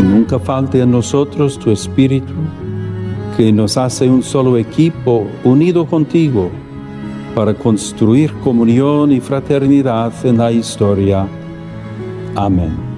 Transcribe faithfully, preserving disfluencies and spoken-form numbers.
nunca falte a nosotros tu espíritu, que nos hace un solo equipo unido contigo para construir comunión y fraternidad en la historia. Amén.